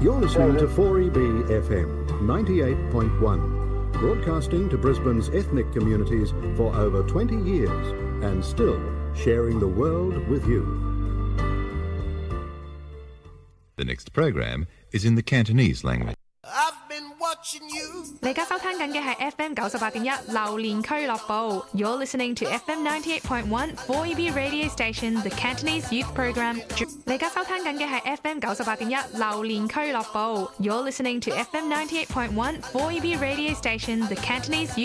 You're listening to 4EB FM 98.1, broadcasting to Brisbane's ethnic communities for over 20 years and still sharing the world with you. The next program is in the Cantonese language. I've been watching you. 你而家收聽緊嘅係 FM 98.1榴蓮俱樂部。You're listening to FM 98.1 4EB radio station, the Cantonese youth program. 你而家收聽緊嘅係 FM 98.1榴蓮俱樂部。You're listening to FM 98.1 4EB radio station, the Cantonese youth